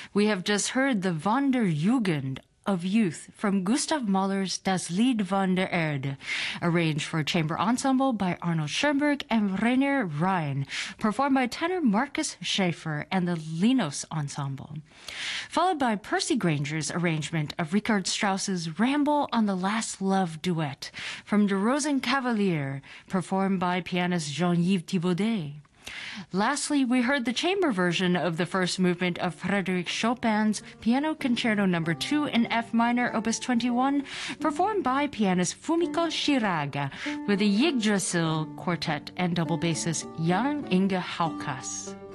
We have just heard the Wanderjugend of Youth from Gustav Mahler's Das Lied von der Erde, arranged for chamber ensemble by Arnold Schoenberg and Rainer Rhein, performed by tenor Marcus Schaefer and the Linos Ensemble. Followed by Percy Granger's arrangement of Richard Strauss's Ramble on the Last Love Duet from De Rosenkavalier, performed by pianist Jean-Yves Thibaudet. Lastly, we heard the chamber version of the first movement of Frédéric Chopin's Piano Concerto No. 2 in F minor, Opus 21, performed by pianist Fumiko Shiraga with the Yggdrasil Quartet and double bassist Jan Inge Haukas.